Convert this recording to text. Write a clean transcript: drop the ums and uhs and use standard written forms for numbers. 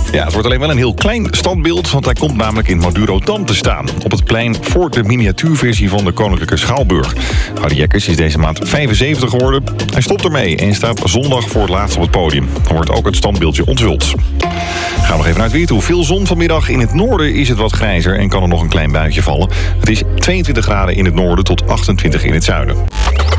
Ja, het wordt alleen wel een heel klein standbeeld, want hij komt namelijk in Madurodam te staan. Op het plein voor de miniatuurversie van de Koninklijke Schouwburg. Hardy Jekkers is deze maand 75 geworden. Hij stopt ermee en staat zondag voor het laatst op het podium. Dan wordt ook het standbeeldje onthuld. Gaan we nog even naar het weer toe. Veel zon vanmiddag. In het noorden is het wat grijzer en kan er nog een klein buitje vallen. Het is 22 graden in het noorden tot 28 in het zuiden.